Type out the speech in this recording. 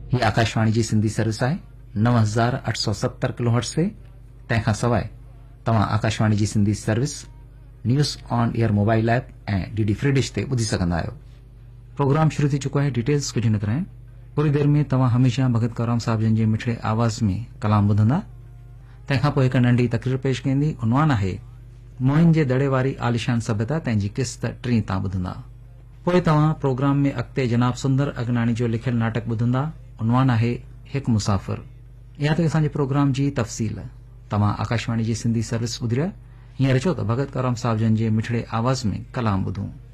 ही आकाशवाणी जी सिंधी सर्विस आहे 9870 किलोहर्ट्ज़ ते। तंहिंखां सवाइ तव्हां आकाशवाणी जी Sindhi service news on air mobile app ऐं डीडी फ्री डिश ते ॿुधी सघंदा आहियो। प्रोग्राम शुरू थी चुको आहे। डिटेल्स कुछ न कराइनि। थोड़ी देर में तव्हां हमेशा भगत कौराम साहब जन जे मिठड़े आवाज़ में कलाम ॿुधंदा। तंहिंखां पोइ हिकु नंढी तकरीर पेश कंदी। उनवान आहे मोइन जे दड़े वारी आलिशान सभ्यता, तंहिंजी किस्त टी तव्हां ॿुधंदा। पोइ तव्हां प्रोग्राम में अॻिते जनाब सुंदर अगनाणी जो लिखियल नाटक ॿुधंदा। उनवान आहे हिकु मुसाफ़िर। इहा त असांजे प्रोग्राम जी तफ़सील। तव्हां आकाशवाणी जी सिंधी सर्विस ॿुधी रहिया। हींअर चओ त भगत कौराम साहब जन जे मिठड़े आवाज़ में कलाम ॿुधूं।